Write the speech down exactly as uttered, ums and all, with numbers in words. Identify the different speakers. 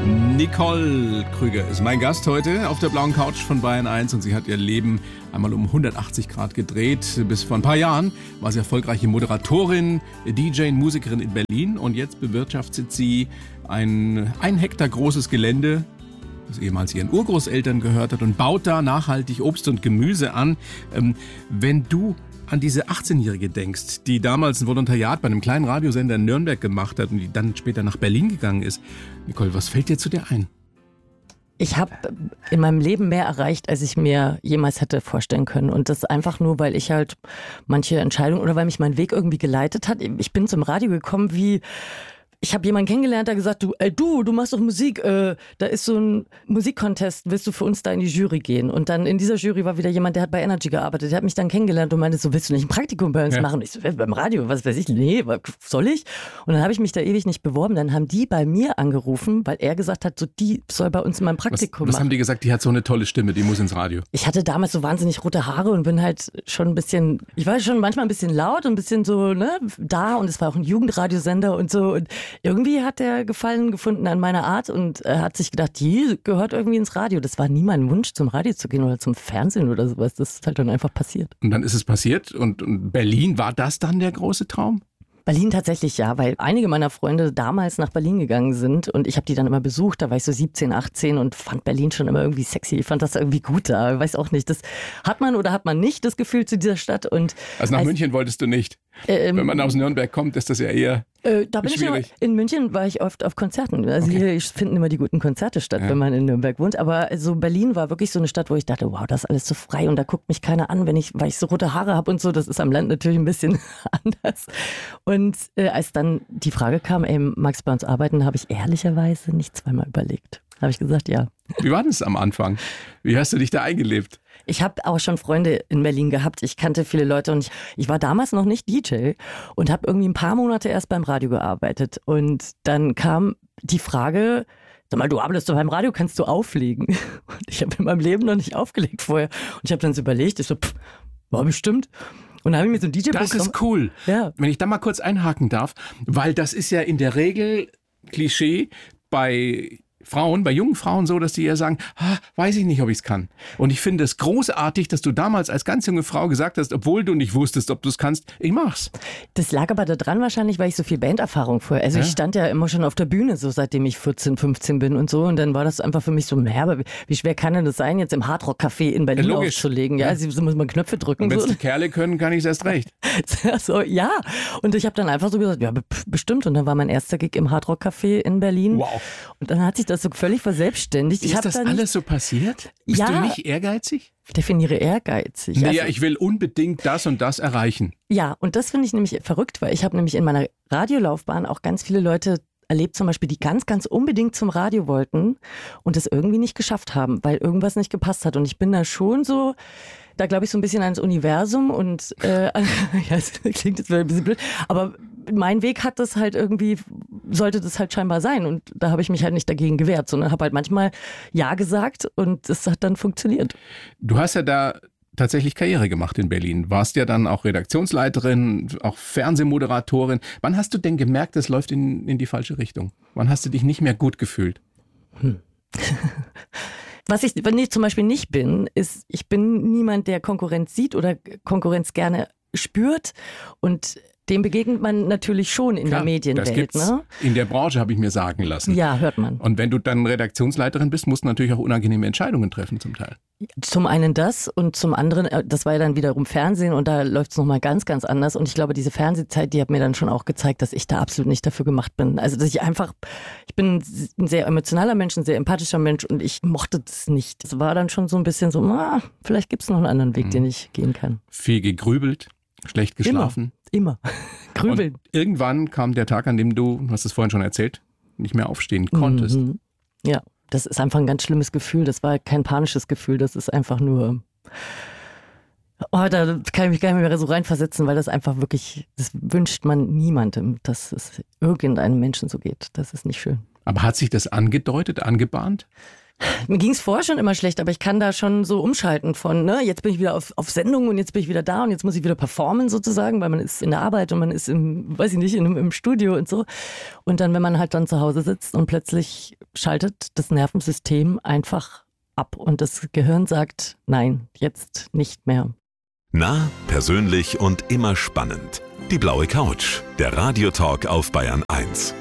Speaker 1: Nicole Krüger ist mein Gast heute auf der blauen Couch von Bayern eins und sie hat ihr Leben einmal um hundertachtzig Grad gedreht. Bis vor ein paar Jahren war sie erfolgreiche Moderatorin, D J, Musikerin in Berlin und jetzt bewirtschaftet sie ein ein Hektar großes Gelände, das ehemals ihren Urgroßeltern gehört hat und baut da nachhaltig Obst und Gemüse an. Ähm, wenn du an diese achtzehnjährige denkst, die damals ein Volontariat bei einem kleinen Radiosender in Nürnberg gemacht hat und die dann später nach Berlin gegangen ist. Nicole, was fällt dir zu dir ein?
Speaker 2: Ich habe in meinem Leben mehr erreicht, als ich mir jemals hätte vorstellen können. Und das einfach nur, weil ich halt manche Entscheidungen oder weil mich mein Weg irgendwie geleitet hat. Ich bin zum Radio gekommen wie... Ich habe jemanden kennengelernt, der gesagt, du, ey, du, du machst doch Musik, äh, da ist so ein Musikcontest, willst du für uns da in die Jury gehen? Und dann in dieser Jury war wieder jemand, der hat bei Energy gearbeitet, der hat mich dann kennengelernt und meinte so, willst du nicht ein Praktikum bei uns ja. machen? Und ich so, beim Radio, was weiß ich, nee, soll ich? Und dann habe ich mich da ewig nicht beworben, dann haben die bei mir angerufen, weil er gesagt hat, so die soll bei uns in meinem Praktikum
Speaker 1: was, was
Speaker 2: machen.
Speaker 1: haben die gesagt, die hat so eine tolle Stimme, die muss ins Radio?
Speaker 2: Ich hatte damals so wahnsinnig rote Haare und bin halt schon ein bisschen, ich war schon manchmal ein bisschen laut und ein bisschen so, ne, da und es war auch ein Jugendradiosender und so und irgendwie hat der Gefallen gefunden an meiner Art und er hat sich gedacht, die gehört irgendwie ins Radio. Das war nie mein Wunsch, zum Radio zu gehen oder zum Fernsehen oder sowas. Das ist halt dann einfach passiert.
Speaker 1: Und dann ist es passiert und, und Berlin, war das dann der große Traum?
Speaker 2: Berlin tatsächlich ja, weil einige meiner Freunde damals nach Berlin gegangen sind und ich habe die dann immer besucht, da war ich so siebzehn, achtzehn und fand Berlin schon immer irgendwie sexy. Ich fand das irgendwie gut da, ich weiß auch nicht. Das hat man oder hat man nicht das Gefühl zu dieser Stadt. Und
Speaker 1: also nach
Speaker 2: als,
Speaker 1: München wolltest du nicht?
Speaker 2: Ähm,
Speaker 1: Wenn man aus Nürnberg kommt, ist das ja eher
Speaker 2: äh, da bin
Speaker 1: schwierig.
Speaker 2: Ich in München war ich oft auf Konzerten. Also
Speaker 1: okay.
Speaker 2: Hier finden immer die guten Konzerte statt, ja. wenn man in Nürnberg wohnt. Aber so Berlin war wirklich so eine Stadt, wo ich dachte, wow, das ist alles so frei und da guckt mich keiner an, wenn ich, weil ich so rote Haare habe und so. Das ist am Land natürlich ein bisschen anders. Und äh, als dann die Frage kam, ey, magst du bei uns arbeiten, habe ich ehrlicherweise nicht zweimal überlegt. Habe ich gesagt, ja.
Speaker 1: Wie war das am Anfang? Wie hast du dich da eingelebt?
Speaker 2: Ich habe auch schon Freunde in Berlin gehabt. Ich kannte viele Leute und ich, ich war damals noch nicht D J und habe irgendwie ein paar Monate erst beim Radio gearbeitet. Und dann kam die Frage, sag mal, du arbeitest doch beim Radio, kannst du auflegen? Und ich habe in meinem Leben noch nicht aufgelegt vorher. Und ich habe dann so überlegt, ich so, pff, war bestimmt. Und dann habe ich mir so ein D J-Programm...
Speaker 1: Das ist cool.
Speaker 2: Ja.
Speaker 1: Wenn ich da mal kurz einhaken darf, weil das ist ja in der Regel Klischee bei Frauen, bei jungen Frauen so, dass die eher sagen, ah, weiß ich nicht, ob ich es kann. Und ich finde es großartig, dass du damals als ganz junge Frau gesagt hast, obwohl du nicht wusstest, ob du es kannst, ich mach's. Das
Speaker 2: lag aber daran wahrscheinlich, weil ich so viel Banderfahrung vorher. Also ja? Ich stand ja immer schon auf der Bühne, so seitdem ich vierzehn, fünfzehn bin und so. Und dann war das einfach für mich so, naja, aber wie schwer kann denn das sein, jetzt im Hardrock-Café in Berlin ja, aufzulegen? Ja, ja. Also muss man Knöpfe drücken.
Speaker 1: Und wenn es
Speaker 2: so.
Speaker 1: die Kerle können, kann ich es erst recht.
Speaker 2: so, ja, und ich habe dann einfach so gesagt, ja, bestimmt. Und dann war mein erster Gig im Hardrock-Café in Berlin.
Speaker 1: Wow. Und
Speaker 2: dann hat sich das so völlig verselbstständigt. Ich
Speaker 1: ist das
Speaker 2: dann
Speaker 1: alles so passiert? Bist
Speaker 2: ja,
Speaker 1: du nicht ehrgeizig?
Speaker 2: Ich definiere ehrgeizig.
Speaker 1: Naja,
Speaker 2: also,
Speaker 1: ich will unbedingt das und das erreichen.
Speaker 2: Ja, und das finde ich nämlich verrückt, weil ich habe nämlich in meiner Radiolaufbahn auch ganz viele Leute erlebt, zum Beispiel, die ganz, ganz unbedingt zum Radio wollten und das irgendwie nicht geschafft haben, weil irgendwas nicht gepasst hat. Und ich bin da schon so... Da glaube ich so ein bisschen ans Universum und äh, ja, das klingt jetzt ein bisschen blöd, aber mein Weg hat das halt irgendwie, sollte das halt scheinbar sein und da habe ich mich halt nicht dagegen gewehrt, sondern habe halt manchmal Ja gesagt und das hat dann funktioniert.
Speaker 1: Du hast ja da tatsächlich Karriere gemacht in Berlin, warst ja dann auch Redaktionsleiterin, auch Fernsehmoderatorin. Wann hast du denn gemerkt, es läuft in, in die falsche Richtung? Wann hast du dich nicht mehr gut gefühlt?
Speaker 2: Hm. Was ich, wenn ich zum Beispiel nicht bin, ist, ich bin niemand, der Konkurrenz sieht oder Konkurrenz gerne spürt und dem begegnet man natürlich schon in Klar, der Medienwelt.
Speaker 1: Das gibt's
Speaker 2: ne?
Speaker 1: In der Branche, habe ich mir sagen lassen.
Speaker 2: Ja, hört man.
Speaker 1: Und wenn du dann Redaktionsleiterin bist, musst du natürlich auch unangenehme Entscheidungen treffen zum Teil.
Speaker 2: Zum einen das und zum anderen, das war ja dann wiederum Fernsehen und da läuft es nochmal ganz, ganz anders. Und ich glaube, diese Fernsehzeit, die hat mir dann schon auch gezeigt, dass ich da absolut nicht dafür gemacht bin. Also, dass ich einfach, ich bin ein sehr emotionaler Mensch, ein sehr empathischer Mensch und ich mochte das nicht. Es war dann schon so ein bisschen so, ah, vielleicht gibt es noch einen anderen Weg, mhm. den ich gehen kann.
Speaker 1: Viel gegrübelt, schlecht geschlafen.
Speaker 2: Immer, immer. Grübeln.
Speaker 1: Und irgendwann kam der Tag, an dem du, du hast es vorhin schon erzählt, nicht mehr aufstehen konntest.
Speaker 2: Mhm. Ja. Das ist einfach ein ganz schlimmes Gefühl. Das war kein panisches Gefühl. Das ist einfach nur... Oh, da kann ich mich gar nicht mehr so reinversetzen, weil das einfach wirklich... Das wünscht man niemandem, dass es irgendeinem Menschen so geht. Das ist nicht schön.
Speaker 1: Aber hat sich das angedeutet, angebahnt?
Speaker 2: Mir ging es vorher schon immer schlecht, aber ich kann da schon so umschalten von, ne, jetzt bin ich wieder auf, auf Sendung und jetzt bin ich wieder da und jetzt muss ich wieder performen sozusagen, weil man ist in der Arbeit und man ist im, weiß ich nicht, in, im Studio und so. Und dann, wenn man halt dann zu Hause sitzt und plötzlich schaltet das Nervensystem einfach ab und das Gehirn sagt, nein, jetzt nicht mehr.
Speaker 3: Nah, persönlich und immer spannend. Die blaue Couch, der Radiotalk auf Bayern eins.